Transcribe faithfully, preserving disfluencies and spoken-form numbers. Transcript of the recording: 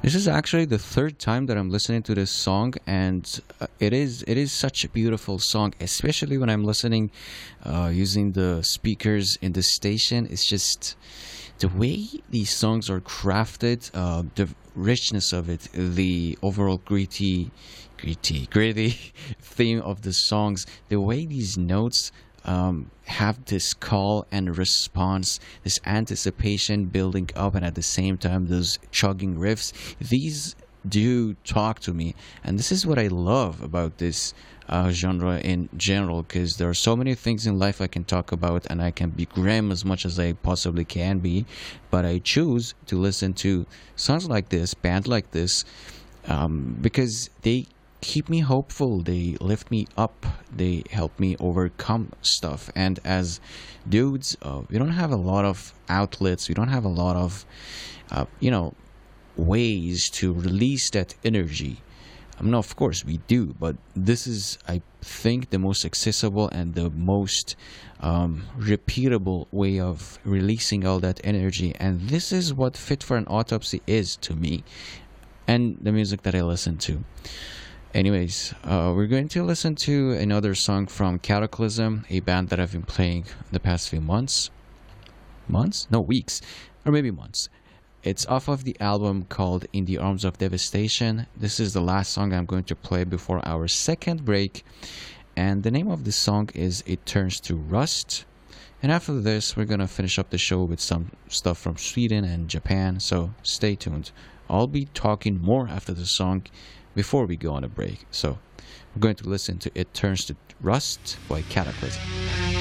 This is actually the third time that I'm listening to this song, and uh, it is it is such a beautiful song, especially when I'm listening uh, using the speakers in the station. It's just the way these songs are crafted, uh, the richness of it, the overall gritty, gritty, gritty theme of the songs, the way these notes um, have this call and response, this anticipation building up, and at the same time, those chugging riffs. These do talk to me, and this is what I love about this uh, genre in general, because there are so many things in life I can talk about, and I can be grim as much as I possibly can be, but I choose to listen to songs like this, band like this, um, because they keep me hopeful, they lift me up, they help me overcome stuff. And as dudes, uh, we don't have a lot of outlets, we don't have a lot of uh, you know ways to release that energy. I mean, of course we do, but this is, I think, the most accessible and the most um, repeatable way of releasing all that energy. And this is what Fit for an Autopsy is to me, and the music that I listen to. Anyways, uh, we're going to listen to another song from Cataclysm, a band that I've been playing the past few months. Months? No, weeks. Or maybe months. It's off of the album called In the Arms of Devastation. This is the last song I'm going to play before our second break. And the name of the song is It Turns to Rust. And after this, we're going to finish up the show with some stuff from Sweden and Japan. So stay tuned. I'll be talking more after the song before we go on a break. So we're going to listen to It Turns to Rust by Cataclysm.